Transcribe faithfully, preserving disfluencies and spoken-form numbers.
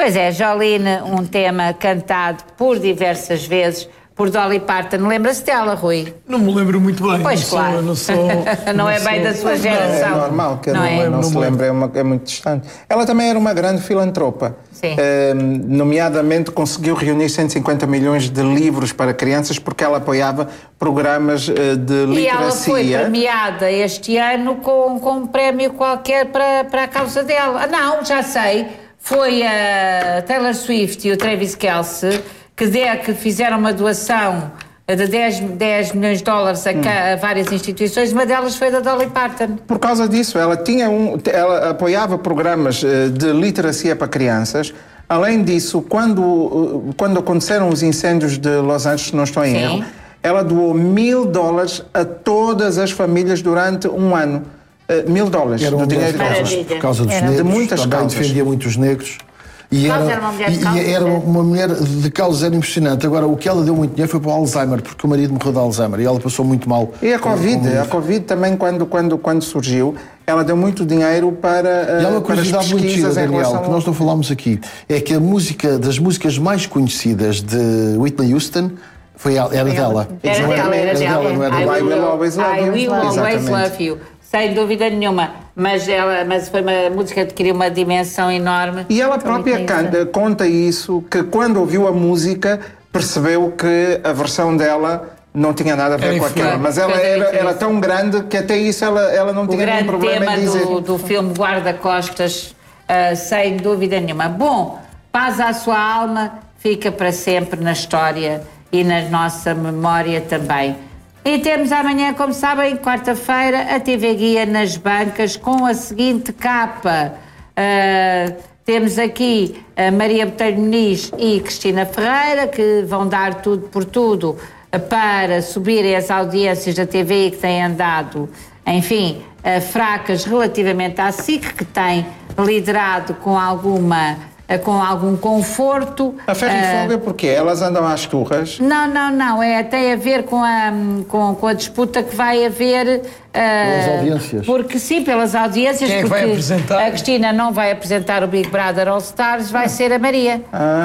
Pois é, Jolene, um tema cantado por diversas vezes por Dolly Parton. Lembra-se dela, Rui? Não me lembro muito bem. Pois, não claro. Sou, não sou, não, não é bem sou... da sua geração. É normal que eu não, não, é? não se lembre, é, uma, é muito distante. Ela também era uma grande filantropa. Sim. Eh, nomeadamente conseguiu reunir cento e cinquenta milhões de livros para crianças porque ela apoiava programas eh, de literacia. E ela foi premiada este ano com, com um prémio qualquer para, para a causa dela. Ah, não, já sei. Foi a Taylor Swift e o Travis Kelce que, de, que fizeram uma doação de dez milhões de dólares a, hum. a várias instituições, uma delas foi da Dolly Parton. Por causa disso, ela, tinha um, ela apoiava programas de literacia para crianças. Além disso, quando, quando aconteceram os incêndios de Los Angeles, se não estou em Sim. erro, ela doou mil dólares a todas as famílias durante um ano. Uh, mil dólares era do dinheiro delas, por causa dos era. negros, de muitas também causas. Defendia muitos negros. E era, era uma mulher de causas, e era é? uma mulher de causas, era impressionante. Agora, o que ela deu muito dinheiro foi para o Alzheimer, porque o marido morreu de Alzheimer e ela passou muito mal. E a Covid, com, com a Covid também, quando, quando, quando surgiu, ela deu muito dinheiro para, e há uma para as curiosidade muito gira, pesquisas em Daniel, relação que nós não falámos aqui, é que a música, das músicas mais conhecidas de Whitney Houston, foi, era dela. Era Não dela, era dela. não era I dela. I Will Always Love I You. Will Always Exatamente. Love You. Sem dúvida nenhuma. Mas, ela, mas foi uma música que adquiriu uma dimensão enorme. E ela própria canta, conta isso, que quando ouviu a música percebeu que a versão dela não tinha nada a ver Era com aquela. inferior. Mas ela Pois é, era, isso. era tão grande que até isso ela, ela não O tinha nenhum grande problema tema em dizer. do, do filme Guarda-Costas, uh, sem dúvida nenhuma. Bom, paz à sua alma, fica para sempre na história e na nossa memória também. E temos amanhã, como sabem, quarta-feira, a T V Guia nas bancas com a seguinte capa. Uh, temos aqui a Maria Botelho Muniz e Cristina Ferreira, que vão dar tudo por tudo para subirem as audiências da T V I, que têm andado, enfim, uh, fracas relativamente à S I C, que tem liderado com alguma... com algum conforto. A ferro e fogo é porque elas andam às turras. Não, não, não. É, tem a ver com a, com, com a disputa que vai haver. Pelas Uh, audiências. Porque sim, pelas audiências. Quem é que porque vai apresentar? a Cristina não vai apresentar o Big Brother All Stars, vai ser a Maria. Ah.